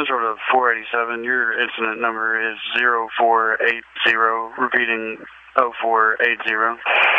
Central to 487. Your incident number is 0480, repeating 0480.